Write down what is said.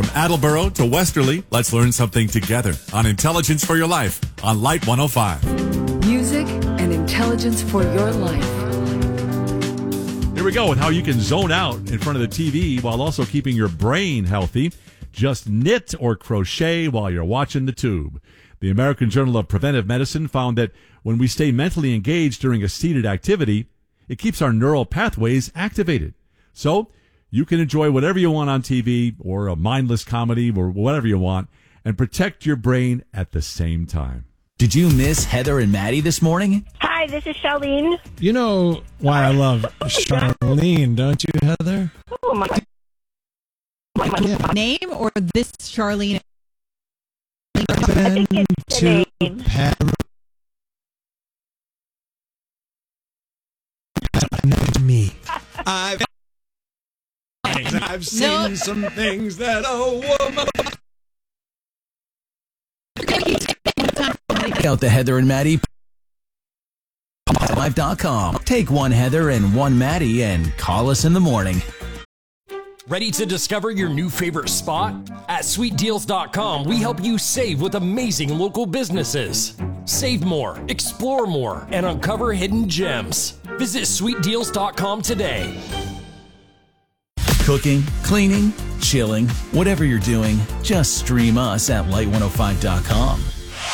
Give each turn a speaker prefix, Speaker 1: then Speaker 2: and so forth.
Speaker 1: Attleboro to Westerly, let's learn something together on Intelligence for Your Life on Light 105.
Speaker 2: Music and intelligence for your life.
Speaker 3: Here we go with how you can zone out in front of the TV while also keeping your brain healthy. Just knit or crochet while you're watching the tube. The American Journal of Preventive Medicine found that when we stay mentally engaged during a seated activity, it keeps our neural pathways activated. So you can enjoy whatever you want on TV or a mindless comedy or whatever you want and protect your brain at the same time.
Speaker 4: Did you miss Heather and Maddie this morning?
Speaker 5: Hi, this is Charlene.
Speaker 6: You know why I love Charlene, don't you, Heather?
Speaker 5: Oh, my God.
Speaker 7: Name or this Charlene?
Speaker 6: Been to me. I've seen some things that a woman.
Speaker 4: Check out the Heather and Maddie Live.com. Take one Heather and one Maddie and call us in the morning.
Speaker 8: Ready to discover your new favorite spot? At SweetDeals.com, we help you save with amazing local businesses. Save more, explore more, and uncover hidden gems. Visit SweetDeals.com today.
Speaker 4: Cooking, cleaning, chilling, whatever you're doing, just stream us at Light105.com.